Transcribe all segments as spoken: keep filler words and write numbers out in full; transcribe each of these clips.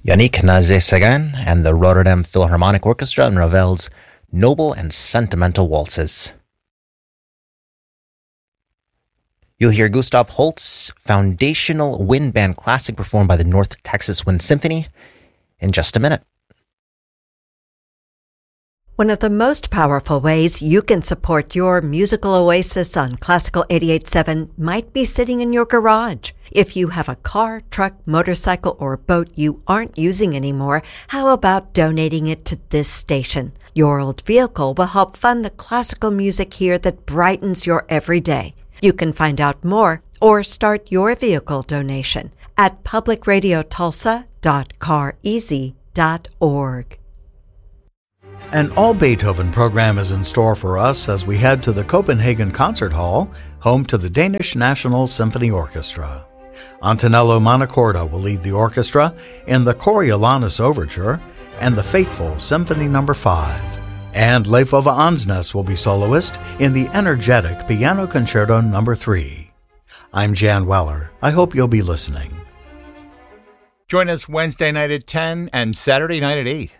Yannick Nazé-Séguin and the Rotterdam Philharmonic Orchestra and Ravel's Noble and Sentimental Waltzes. You'll hear Gustav Holst's foundational wind band classic performed by the North Texas Wind Symphony in just a minute. One of the most powerful ways you can support your musical oasis on Classical eighty-eight point seven might be sitting in your garage. If you have a car, truck, motorcycle, or boat you aren't using anymore, how about donating it to this station? Your old vehicle will help fund the classical music here that brightens your everyday. You can find out more or start your vehicle donation at public radio tulsa dot car easy dot org. An all Beethoven program is in store for us as we head to the Copenhagen Concert Hall, home to the Danish National Symphony Orchestra. Antonello Montecorda will lead the orchestra in the Coriolanus Overture and the fateful Symphony Number five. And Leif Ove Ansnes will be soloist in the energetic Piano Concerto Number three. I'm Jan Weller. I hope you'll be listening. Join us Wednesday night at ten and Saturday night at eight.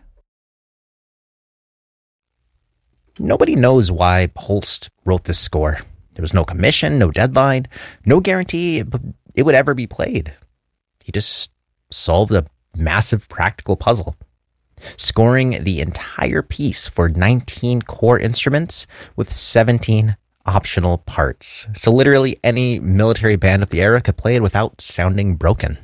Nobody knows why Holst wrote this score. There was no commission, no deadline, no guarantee it would ever be played. He just solved a massive practical puzzle, scoring the entire piece for nineteen core instruments with seventeen optional parts. So literally any military band of the era could play it without sounding broken.